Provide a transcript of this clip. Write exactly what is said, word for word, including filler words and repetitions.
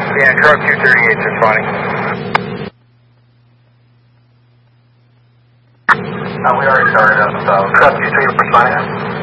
Yeah, truck two thirty-eight responding. Uh, we already started up, so truck two thirty-eight responding.